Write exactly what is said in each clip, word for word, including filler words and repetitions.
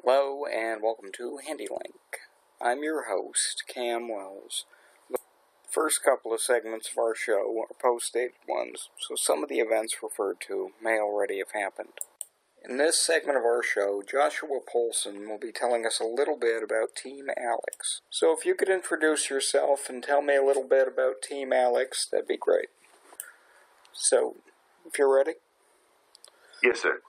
Hello and welcome to HandyLink. I'm your host, Cam Wells. The first couple of segments of our show are post-dated ones, so some of the events referred to may already have happened. In this segment of our show, Joshua Polson will be telling us a little bit about Team Alex. So if you could introduce yourself and tell me a little bit about Team Alex, that'd be great. So, if you're ready. Yes, sir.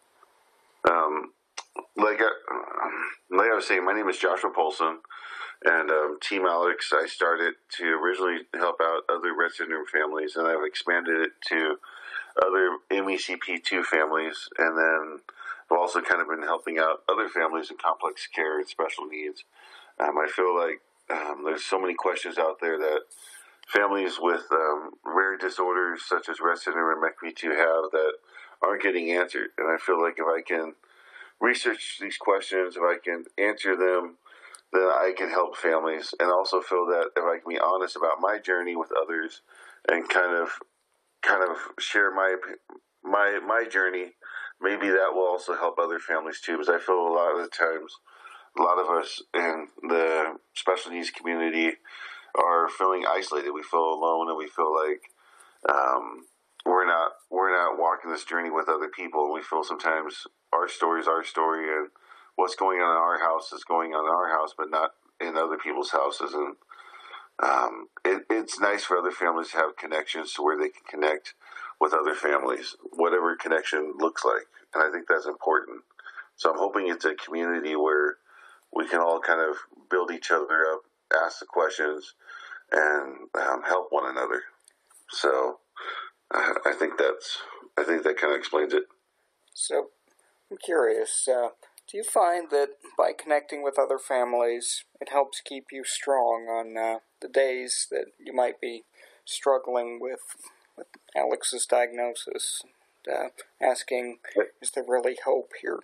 Um, like I, like I was saying, my name is Joshua Polson, and um, Team Alex, I started to originally help out other Rett syndrome families, and I've expanded it to other M E C P two families, and then I've also kind of been helping out other families in complex care and special needs. Um, I feel like um, there's so many questions out there that families with um, rare disorders such as Rett syndrome and M E C P two have that aren't getting answered. And I feel like if I can research these questions, if I can answer them, then I can help families. And I also feel that if I can be honest about my journey with others and kind of kind of share my my my journey, maybe that will also help other families too. Because I feel a lot of the times, a lot of us in the special needs community are feeling isolated. We feel alone, and we feel like um, we're not we're not walking this journey with other people. And we feel sometimes our story is our story, and what's going on in our house is going on in our house, but not in other people's houses. And um, it, it's nice for other families to have connections to where they can connect with other families, whatever connection looks like. And I think that's important. So I'm hoping it's a community where we can all kind of build each other up, ask the questions, and um, help one another. So I, I think that's I think that kind of explains it. So, I'm curious, uh, do you find that by connecting with other families, it helps keep you strong on uh, the days that you might be struggling with, with Alex's diagnosis, and, uh, asking, is there really hope here?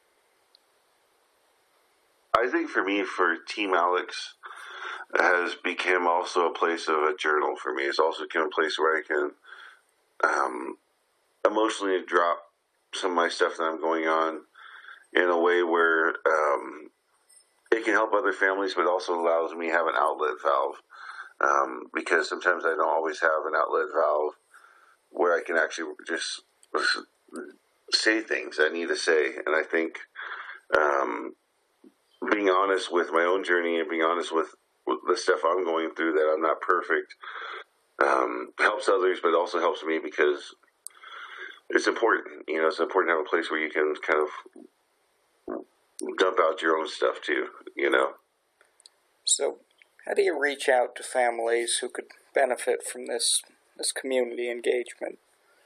I think for me, for Team Alex, has become also a place of a journal for me. It's also become a place where I can um, emotionally drop some of my stuff that I'm going on in a way where um, it can help other families, but also allows me to have an outlet valve. Um, because sometimes I don't always have an outlet valve where I can actually just say things I need to say. And I think um, being honest with my own journey and being honest with, with the stuff I'm going through, that I'm not perfect, um, helps others, but also helps me because it's important. You know, it's important to have a place where you can kind of dump out your own stuff too, you know. So, how do you reach out to families who could benefit from this this community engagement?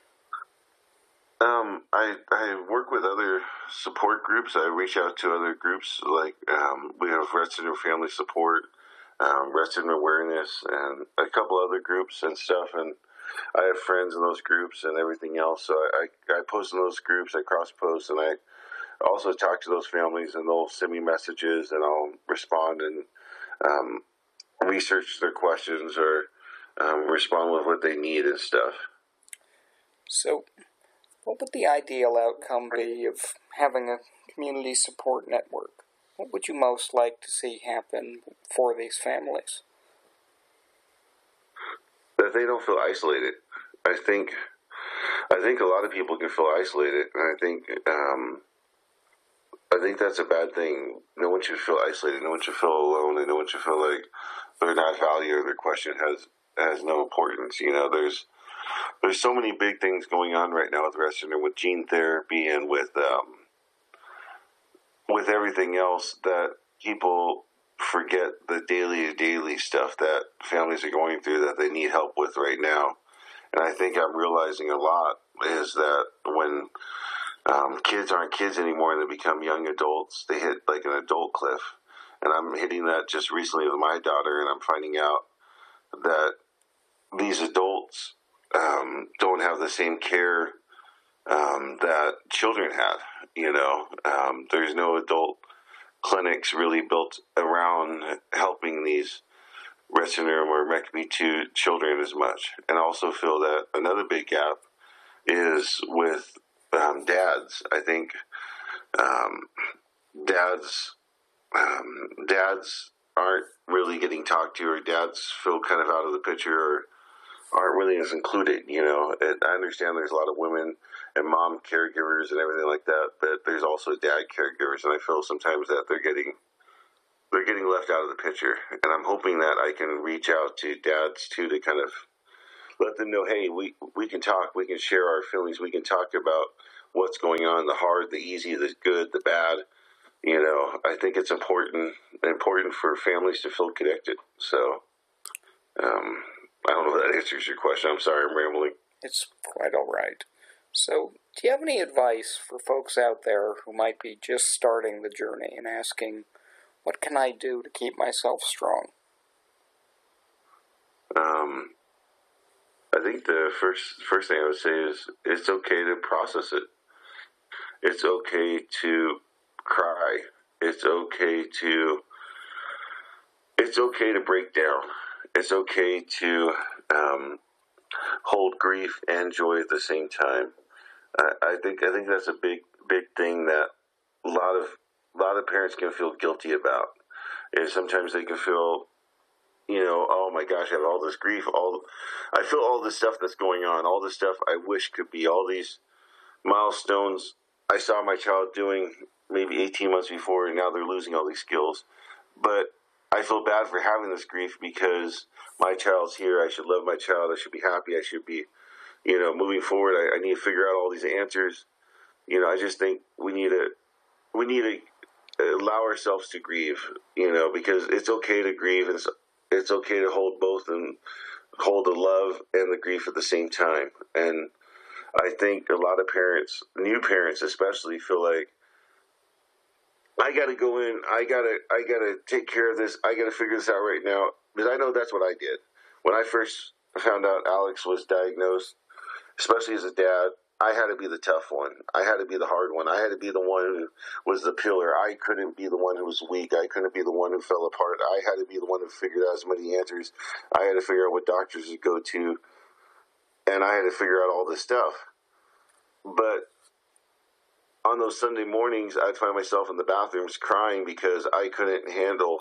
Um, I I work with other support groups. I reach out to other groups like um, we have Rett Syndrome Family Support, um, Rett Syndrome Awareness, and a couple other groups and stuff. And I have friends in those groups and everything else. So I, I, I post in those groups, I cross post, and I also talk to those families, and they'll send me messages, and I'll respond and um, research their questions or um, respond with what they need and stuff. So, what would the ideal outcome be of having a community support network? What would you most like to see happen for these families? That they don't feel isolated. I think, I think a lot of people can feel isolated, and I think, um, I think that's a bad thing. No one should feel isolated. No one should feel alone, and no one should feel like they're not valued or their question has has no importance. You know, there's there's so many big things going on right now with Rett syndrome, with gene therapy, and with um, with everything else that people forget the daily daily stuff that families are going through that they need help with right now. And I think I'm realizing a lot is that when um, kids aren't kids anymore and they become young adults, they hit like an adult cliff. And I'm hitting that just recently with my daughter, and I'm finding out that these adults um, don't have the same care um, that children have. You know, um, there's no adult clinics really built around helping these Rett syndrome or M E C P two children as much. And I also feel that another big gap is with um, dads. I think um, dads, um, dads aren't really getting talked to, or dads feel kind of out of the picture, or aren't really as included, you know. And I understand there's a lot of women and mom caregivers and everything like that, but there's also dad caregivers, and I feel sometimes that they're getting they're getting left out of the picture. And I'm hoping that I can reach out to dads too, to kind of let them know, hey, we we can talk, we can share our feelings, we can talk about what's going on, the hard, the easy, the good, the bad. You know, I think it's important important for families to feel connected. So, um, I don't know if that answers your question. I'm sorry, I'm rambling. It's quite all right. So, do you have any advice for folks out there who might be just starting the journey and asking, what can I do to keep myself strong? Um, I think the first first thing I would say is it's okay to process it. It's okay to cry. It's okay to it's okay to break down. It's okay to um, hold grief and joy at the same time. I, I think I think that's a big big thing that a lot of a lot of parents can feel guilty about. Is sometimes they can feel, you know, oh my gosh, I have all this grief, all I feel all this stuff that's going on, all this stuff I wish could be, all these milestones I saw my child doing maybe eighteen months before, and now they're losing all these skills. But I feel bad for having this grief because my child's here. I should love my child. I should be happy. I should be, you know, moving forward. I, I need to figure out all these answers. You know, I just think we need to, we need to allow ourselves to grieve, you know, because it's okay to grieve, and it's, it's okay to hold both and hold the love and the grief at the same time. And I think a lot of parents, new parents especially, feel like, I gotta go in, I gotta, I gotta take care of this, I gotta figure this out right now, because I know that's what I did. When I first found out Alex was diagnosed, especially as a dad, I had to be the tough one. I had to be the hard one. I had to be the one who was the pillar. I couldn't be the one who was weak. I couldn't be the one who fell apart. I had to be the one who figured out as many answers. I had to figure out what doctors to go to, and I had to figure out all this stuff. But on those Sunday mornings, I'd find myself in the bathrooms crying because I couldn't handle.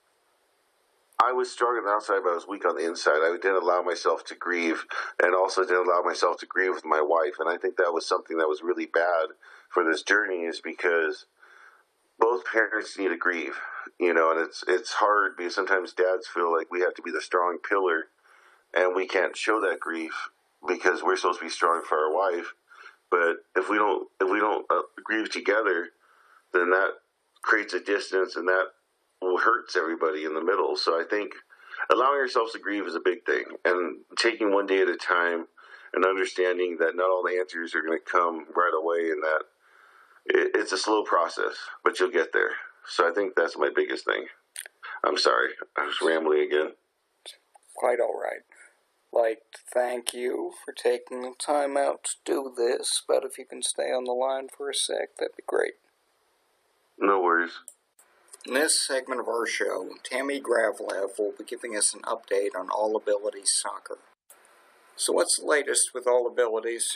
I was strong on the outside, but I was weak on the inside. I didn't allow myself to grieve, and also didn't allow myself to grieve with my wife. And I think that was something that was really bad for this journey, is because both parents need to grieve, you know, and it's it's hard because sometimes dads feel like we have to be the strong pillar, and we can't show that grief because we're supposed to be strong for our wife. But if we don't, if we don't uh, grieve together, then that creates a distance, and that hurts everybody in the middle. So I think allowing ourselves to grieve is a big thing, and taking one day at a time, and understanding that not all the answers are going to come right away, and that it, it's a slow process, but you'll get there. So I think that's my biggest thing. I'm sorry, I was rambling again. Quite all right. Like to thank you for taking the time out to do this, but if you can stay on the line for a sec, that'd be great. No worries. In this segment of our show, Tammy Gravlev will be giving us an update on All Abilities Soccer. So what's the latest with All Abilities?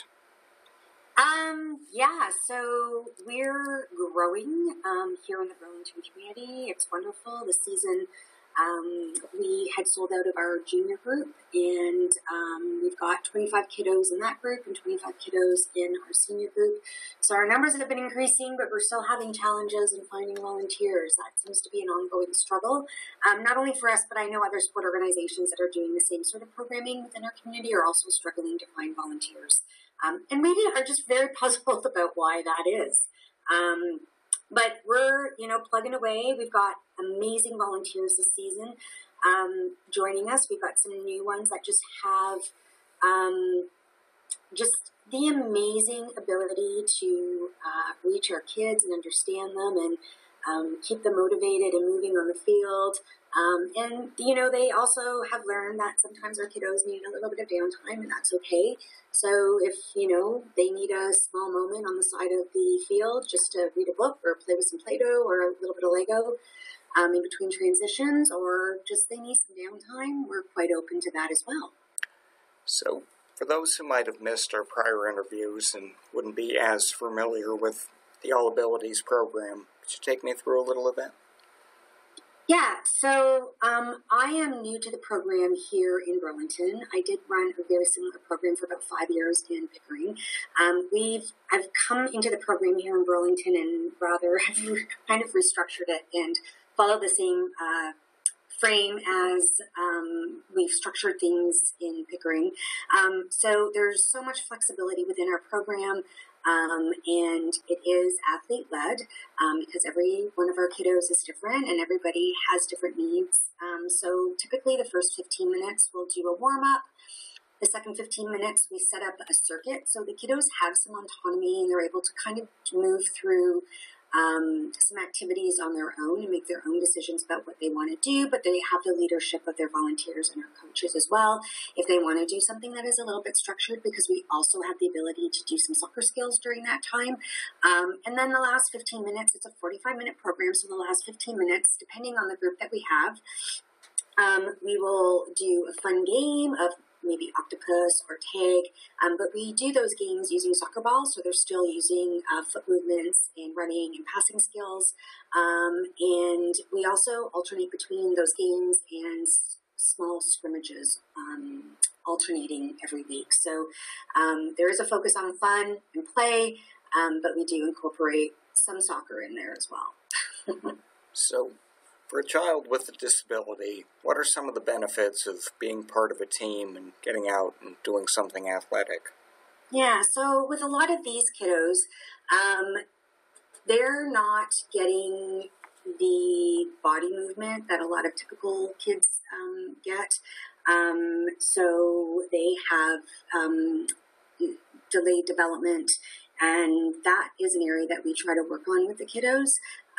Um, yeah, so we're growing um, here in the Burlington community. It's wonderful. This season, um, we had sold out of our junior group, and um, we've got twenty-five kiddos in that group and twenty-five kiddos in our senior group. So our numbers have been increasing, but we're still having challenges in finding volunteers. That seems to be an ongoing struggle, um, not only for us, but I know other sport organizations that are doing the same sort of programming within our community are also struggling to find volunteers. Um, and maybe are just very puzzled about why that is. Um, but we're, you know, plugging away. We've got amazing volunteers this season um, joining us. We've got some new ones that just have um, just the amazing ability to uh, reach our kids and understand them and um, keep them motivated and moving on the field. Um, and, you know, they also have learned that sometimes our kiddos need a little bit of downtime, and that's okay. So if, you know, they need a small moment on the side of the field just to read a book or play with some Play-Doh or a little bit of Lego um, in between transitions, or just they need some downtime, we're quite open to that as well. So for those who might have missed our prior interviews and wouldn't be as familiar with the All Abilities program. Could you take me through a little of that? Yeah, so um, I am new to the program here in Burlington. I did run a very similar program for about five years in Pickering. Um, we've I've come into the program here in Burlington and rather have kind of restructured it and followed the same uh, frame as um, we've structured things in Pickering. Um, so there's so much flexibility within our program. Um, and it is athlete-led um, because every one of our kiddos is different and everybody has different needs. Um, so typically the first fifteen minutes we'll do a warm-up. The second fifteen minutes we set up a circuit so the kiddos have some autonomy and they're able to kind of move through um, some activities on their own and make their own decisions about what they want to do, but they have the leadership of their volunteers and our coaches as well if they want to do something that is a little bit structured, because we also have the ability to do some soccer skills during that time. Um, and then the last fifteen minutes, it's a forty-five minute program, so the last fifteen minutes, depending on the group that we have, um, we will do a fun game of maybe octopus or tag, um, but we do those games using soccer balls, so they're still using uh, foot movements and running and passing skills, um, and we also alternate between those games and s- small scrimmages, um, alternating every week. So um, there is a focus on fun and play, um, but we do incorporate some soccer in there as well. So, for a child with a disability, what are some of the benefits of being part of a team and getting out and doing something athletic? Yeah, so with a lot of these kiddos, um, they're not getting the body movement that a lot of typical kids um, get. Um, so they have um, delayed development, and that is an area that we try to work on with the kiddos.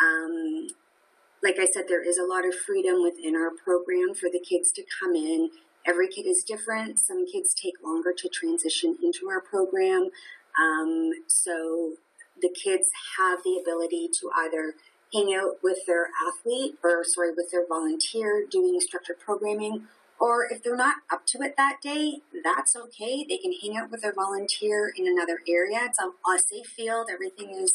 Um, Like I said, there is a lot of freedom within our program for the kids to come in. Every kid is different. Some kids take longer to transition into our program. Um, so the kids have the ability to either hang out with their athlete or, sorry, with their volunteer doing structured programming, or if they're not up to it that day, that's okay. They can hang out with their volunteer in another area. It's a, a safe field. Everything is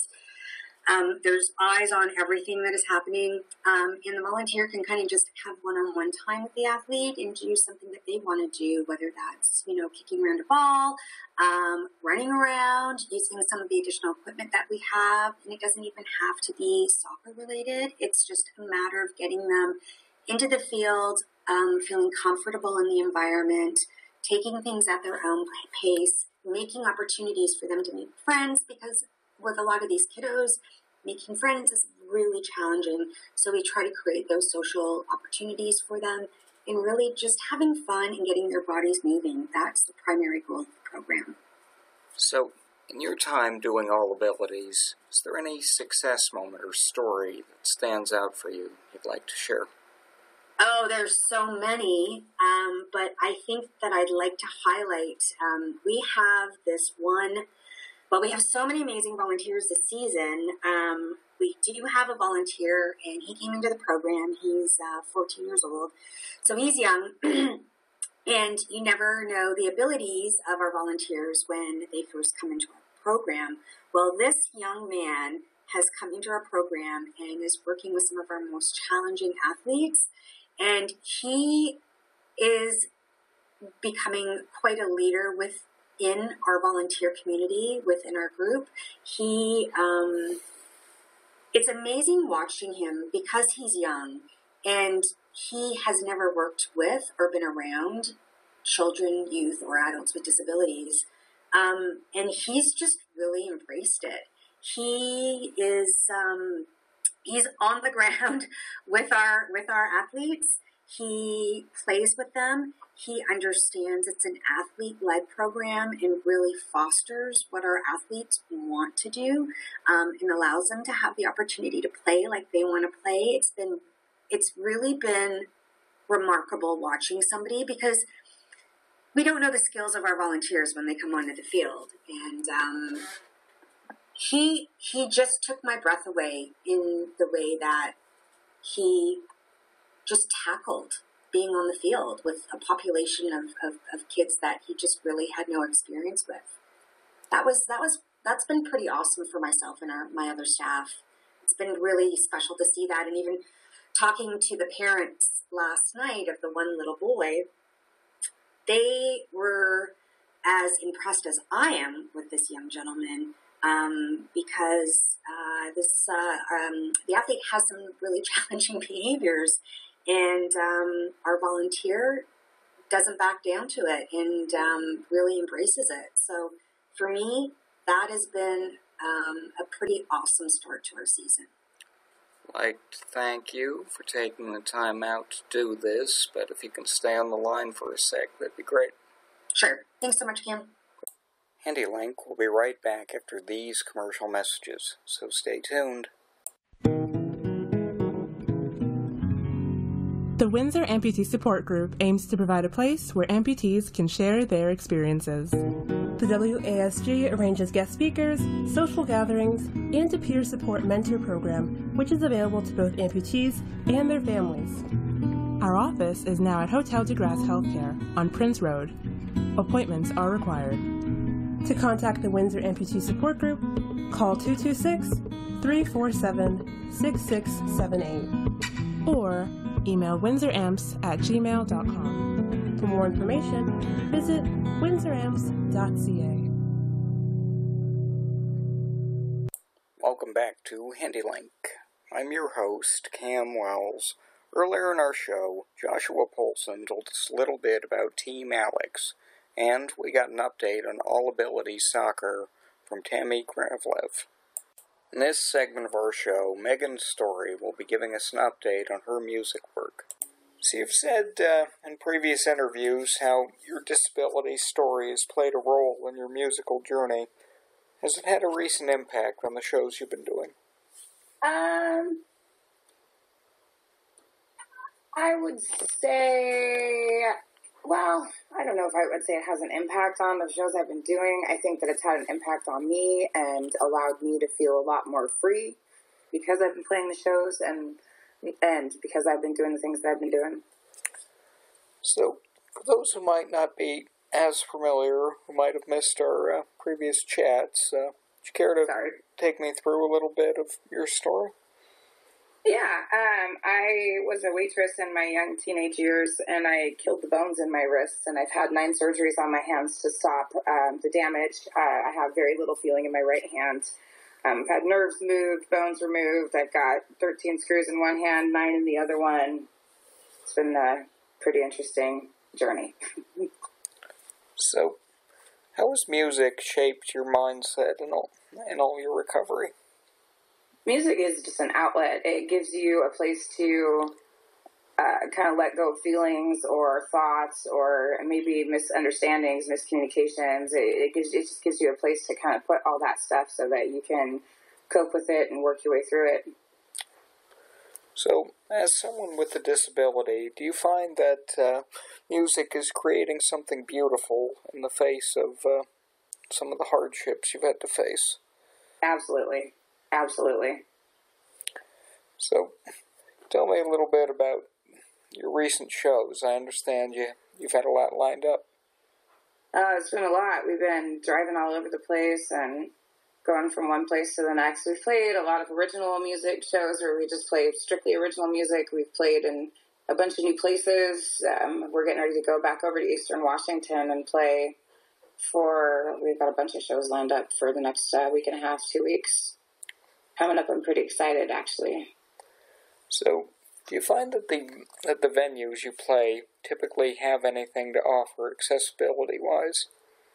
Um, there's eyes on everything that is happening, um, and the volunteer can kind of just have one-on-one time with the athlete and do something that they want to do, whether that's, you know, kicking around a ball, um, running around, using some of the additional equipment that we have, and it doesn't even have to be soccer-related. It's just a matter of getting them into the field, um, feeling comfortable in the environment, taking things at their own pace, making opportunities for them to make friends, because with a lot of these kiddos, making friends is really challenging. So we try to create those social opportunities for them and really just having fun and getting their bodies moving. That's the primary goal of the program. So, in your time doing All Abilities, is there any success moment or story that stands out for you you'd like to share? Oh, there's so many, um, but I think that I'd like to highlight, um, we have this one. Well, we have so many amazing volunteers this season. Um, we do have a volunteer, and he came into the program. He's uh, fourteen years old, so he's young. And you never know the abilities of our volunteers when they first come into our program. Well, this young man has come into our program and is working with some of our most challenging athletes, and he is becoming quite a leader with in our volunteer community, within our group. He, um, it's amazing watching him because he's young and he has never worked with or been around children, youth, or adults with disabilities. Um, and he's just really embraced it. He is, um, he's on the ground with our, with our athletes. He plays with them. He understands it's an athlete-led program and really fosters what our athletes want to do, um, and allows them to have the opportunity to play like they want to play. It's been, it's really been remarkable watching somebody, because we don't know the skills of our volunteers when they come onto the field. And um, he he just took my breath away in the way that he just tackled being on the field with a population of, of, of kids that he just really had no experience with. That was that was that's been pretty awesome for myself and our, my other staff. It's been really special to see that. And even talking to the parents last night of the one little boy, they were as impressed as I am with this young gentleman, um, because uh, this uh, um, the athlete has some really challenging behaviors, and um, our volunteer doesn't back down to it and um, really embraces it. So for me, that has been um, a pretty awesome start to our season. I'd like to thank you for taking the time out to do this, but if you can stay on the line for a sec, that'd be great. Sure. Thanks so much, Cam. HandyLink will be right back after these commercial messages, so stay tuned. The Windsor Amputee Support Group aims to provide a place where amputees can share their experiences. The W A S G arranges guest speakers, social gatherings, and a peer support mentor program, which is available to both amputees and their families. Our office is now at Hotel de Grace Healthcare on Prince Road. Appointments are required. To contact the Windsor Amputee Support Group, call two two six, three four seven, six six seven eight or email windsoramps at gmail dot com. For more information, visit windsor amps dot c a. Welcome back to HandyLink. I'm your host, Cam Wells. Earlier in our show, Joshua Polson told us a little bit about Team Alex, and we got an update on All Ability Soccer from Tammy Gravlev. In this segment of our show, Megan Story will be giving us an update on her music work. So you've said uh, in previous interviews how your disability story has played a role in your musical journey. Has it had a recent impact on the shows you've been doing? Um, I would say, well, I don't know if I would say it has an impact on the shows I've been doing. I think that it's had an impact on me and allowed me to feel a lot more free because I've been playing the shows and and because I've been doing the things that I've been doing. So, for those who might not be as familiar, who might have missed our uh, previous chats, uh, would you care to Sorry. take me through a little bit of your story? Yeah, um, I was a waitress in my young teenage years, and I killed the bones in my wrists, and I've had nine surgeries on my hands to stop um, the damage. Uh, I have very little feeling in my right hand. Um, I've had nerves moved, bones removed. I've got thirteen screws in one hand, nine in the other one. It's been a pretty interesting journey. So, how has music shaped your mindset and all, and all your recovery? Music is just an outlet. It gives you a place to uh, kind of let go of feelings or thoughts or maybe misunderstandings, miscommunications. It, it, gives, it just gives you a place to kind of put all that stuff so that you can cope with it and work your way through it. So, as someone with a disability, do you find that uh, music is creating something beautiful in the face of uh, some of the hardships you've had to face? Absolutely. Absolutely. So, tell me a little bit about your recent shows. I understand you, you've had a lot lined up. Uh, it's been a lot. We've been driving all over the place and going from one place to the next. We've played a lot of original music shows where we just play strictly original music. We've played in a bunch of new places. Um, we're getting ready to go back over to Eastern Washington and play for, we've got a bunch of shows lined up for the next uh, week and a half, two weeks. Coming up, I'm pretty excited, actually. So, do you find that the that the venues you play typically have anything to offer accessibility-wise?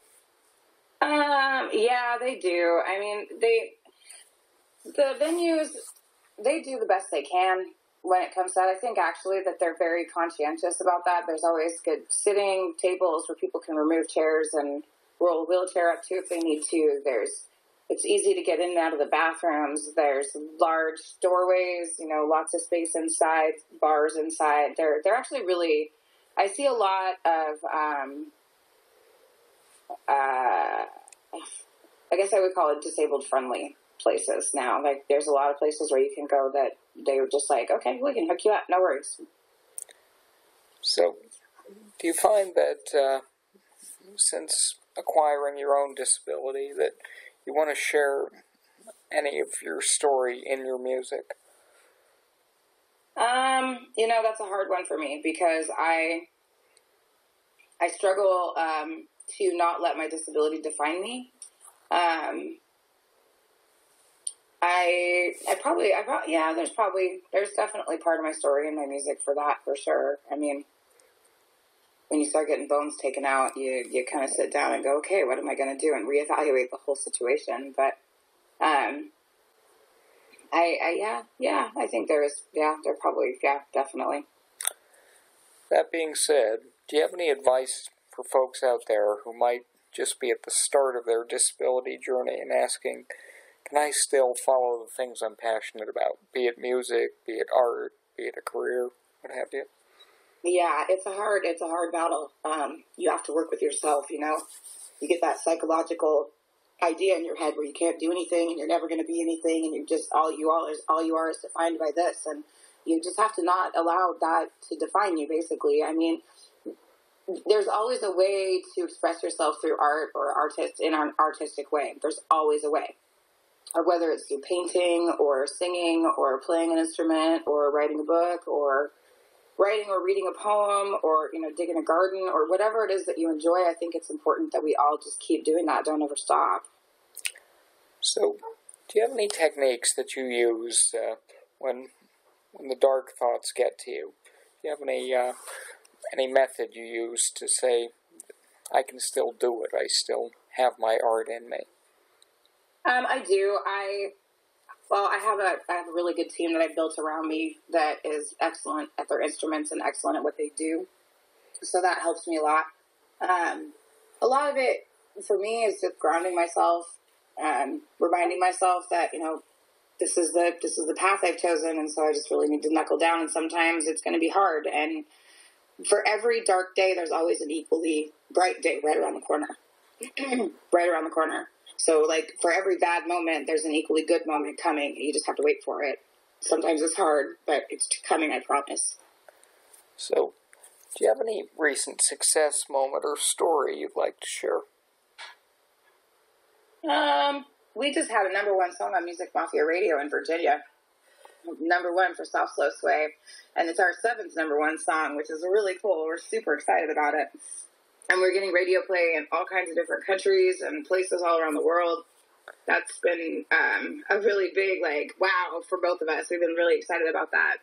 Um, yeah, they do. I mean, they the venues, they do the best they can when it comes to that. I think, actually, that they're very conscientious about that. There's always good sitting tables where people can remove chairs and roll a wheelchair up to if they need to. There's It's easy to get in and out of the bathrooms. There's large doorways, you know, lots of space inside, bars inside. They're they're actually really, I see a lot of, um, uh, I guess I would call it disabled-friendly places now. Like, there's a lot of places where you can go that they were just like, okay, we can hook you up, no worries. So, do you find that uh, since acquiring your own disability that you want to share any of your story in your music? Um, you know, that's a hard one for me because I I struggle um, to not let my disability define me. Um, I I probably I probably yeah, there's probably there's definitely part of my story in my music for that for sure. I mean, when you start getting bones taken out, you you kind of sit down and go, okay, what am I going to do, and reevaluate the whole situation. But um, I, I yeah yeah I think there is yeah there probably yeah definitely. That being said, do you have any advice for folks out there who might just be at the start of their disability journey and asking, can I still follow the things I'm passionate about, be it music, be it art, be it a career, what have you? Yeah, it's a hard, it's a hard battle. Um, you have to work with yourself, you know. You get that psychological idea in your head where you can't do anything and you're never going to be anything and you just, all you are is, all you are is defined by this. And you just have to not allow that to define you, basically. I mean, there's always a way to express yourself through art or artist in an artistic way. There's always a way. Or whether it's through painting or singing or playing an instrument or writing a book or writing or reading a poem or, you know, digging a garden or whatever it is that you enjoy, I think it's important that we all just keep doing that. Don't ever stop. So, do you have any techniques that you use uh, when when the dark thoughts get to you? Do you have any uh, any method you use to say, I can still do it, I still have my art in me? Um, I do. I Well, I have a I have a really good team that I built around me that is excellent at their instruments and excellent at what they do. So that helps me a lot. Um, a lot of it for me is just grounding myself, um, reminding myself that, you know, this is the this is the path I've chosen, and so I just really need to knuckle down. And sometimes it's going to be hard. And for every dark day, there's always an equally bright day right around the corner. right around the corner. So, like, for every bad moment, there's an equally good moment coming. You just have to wait for it. Sometimes it's hard, but it's coming, I promise. So, do you have any recent success moment or story you'd like to share? Um, we just had a number one song on Music Mafia Radio in Virginia. Number one for Soft Slow Sway. And it's our seventh number one song, which is really cool. We're super excited about it. And we're getting radio play in all kinds of different countries and places all around the world. That's been um, a really big, like, wow for both of us. We've been really excited about that.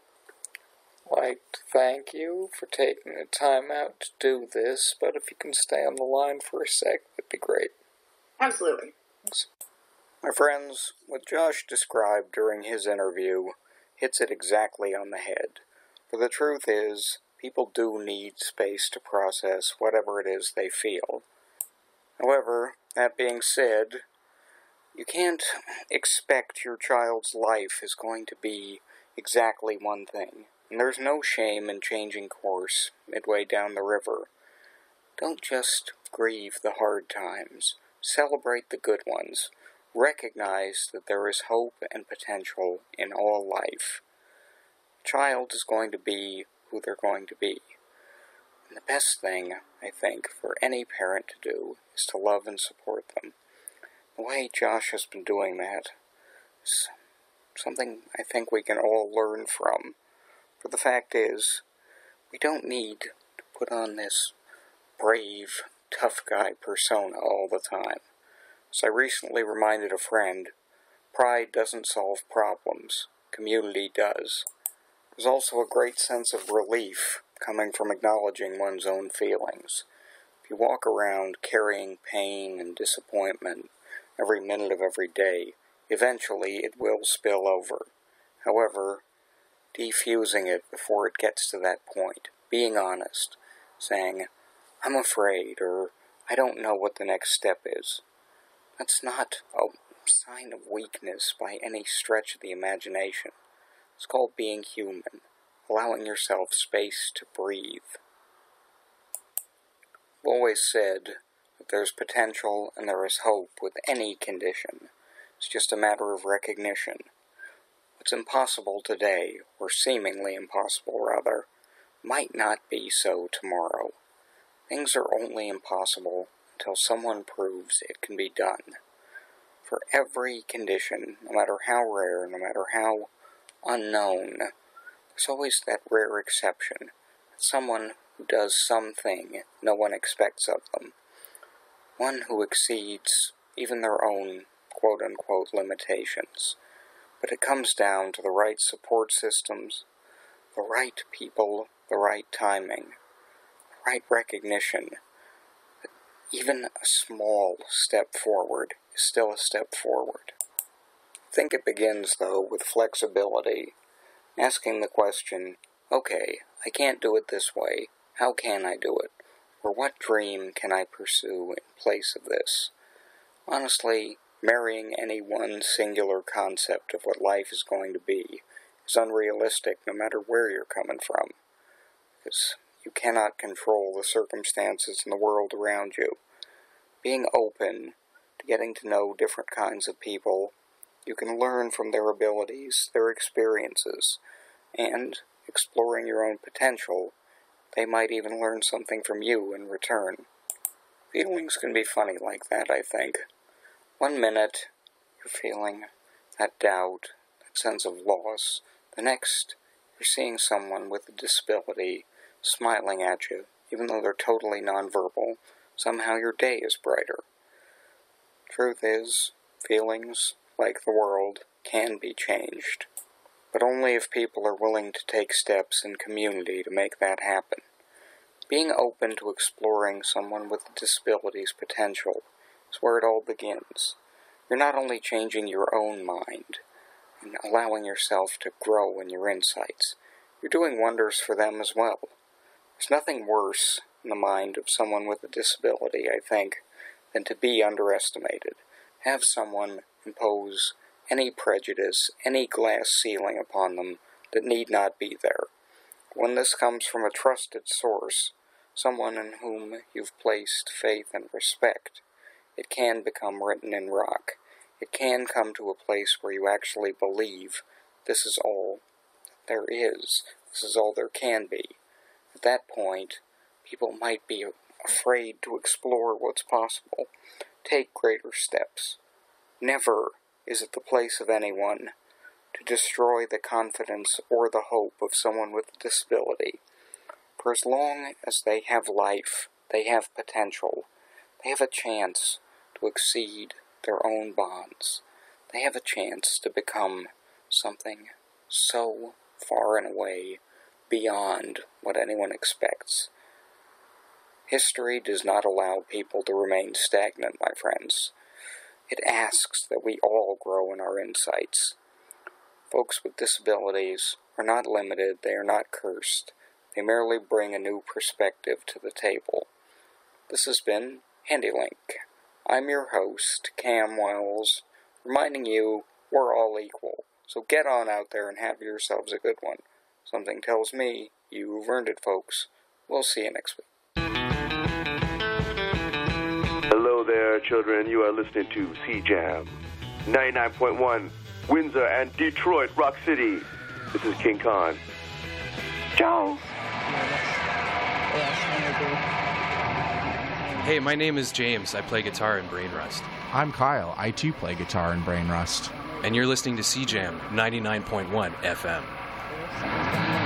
I'd like to thank you for taking the time out to do this, but if you can stay on the line for a sec, that'd be great. Absolutely. Thanks. My friends, what Josh described during his interview hits it exactly on the head. For the truth is, people do need space to process whatever it is they feel. However, that being said, you can't expect your child's life is going to be exactly one thing. And there's no shame in changing course midway down the river. Don't just grieve the hard times. Celebrate the good ones. Recognize that there is hope and potential in all life. A child is going to be who they're going to be. And the best thing, I think, for any parent to do is to love and support them. The way Josh has been doing that is something I think we can all learn from. For the fact is, we don't need to put on this brave, tough guy persona all the time. As I recently reminded a friend, pride doesn't solve problems, community does. There's also a great sense of relief coming from acknowledging one's own feelings. If you walk around carrying pain and disappointment every minute of every day, eventually it will spill over. However, defusing it before it gets to that point, being honest, saying, I'm afraid, or I don't know what the next step is, that's not a sign of weakness by any stretch of the imagination. It's called being human, allowing yourself space to breathe. I've always said that there's potential and there is hope with any condition. It's just a matter of recognition. What's impossible today, or seemingly impossible rather, might not be so tomorrow. Things are only impossible until someone proves it can be done. for every condition, no matter how rare, no matter how unknown, there's always that rare exception. Someone who does something no one expects of them. One who exceeds even their own quote-unquote limitations. But it comes down to the right support systems, the right people, the right timing, the right recognition that even a small step forward is still a step forward. I think it begins, though, with flexibility, asking the question, okay, I can't do it this way, how can I do it? Or what dream can I pursue in place of this? Honestly, marrying any one singular concept of what life is going to be is unrealistic no matter where you're coming from, because you cannot control the circumstances in the world around you. Being open to getting to know different kinds of people, you can learn from their abilities, their experiences, and exploring your own potential, they might even learn something from you in return. Feelings can be funny like that, I think. One minute, you're feeling that doubt, that sense of loss. The next, you're seeing someone with a disability smiling at you, even though they're totally nonverbal. Somehow your day is brighter. Truth is, feelings, like the world, can be changed. But only if people are willing to take steps in community to make that happen. Being open to exploring someone with a disability's potential is where it all begins. You're not only changing your own mind and allowing yourself to grow in your insights, you're doing wonders for them as well. There's nothing worse in the mind of someone with a disability, I think, than to be underestimated. Have someone impose any prejudice, any glass ceiling upon them that need not be there. When this comes from a trusted source, someone in whom you've placed faith and respect, it can become written in rock. It can come to a place where you actually believe this is all there is. This is all there can be. At that point, people might be afraid to explore what's possible, take greater steps. Never is it the place of anyone to destroy the confidence or the hope of someone with a disability. For as long as they have life, they have potential, they have a chance to exceed their own bonds. They have a chance to become something so far and away beyond what anyone expects. History does not allow people to remain stagnant, my friends. It asks that we all grow in our insights. Folks with disabilities are not limited, they are not cursed. They merely bring a new perspective to the table. This has been HandyLink. I'm your host, Cam Wells, reminding you we're all equal. So get on out there and have yourselves a good one. Something tells me you've earned it, folks. We'll see you next week. Hello there, children. You are listening to C-Jam, ninety-nine point one, Windsor and Detroit, Rock City. This is King Khan. Ciao. Hey, my name is James. I play guitar in Brain Rust. I'm Kyle. I too play guitar in Brain Rust. And you're listening to C-Jam, ninety-nine point one F M.